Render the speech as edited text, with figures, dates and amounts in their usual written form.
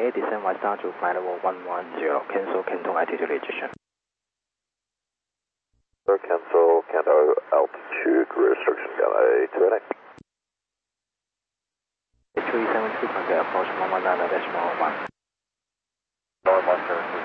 ETA descend west down to flight level 110, cancel Canton altitude restriction. Cancel Canton altitude restriction, galley 2NA. 372 contact approach 119.1. Northwestern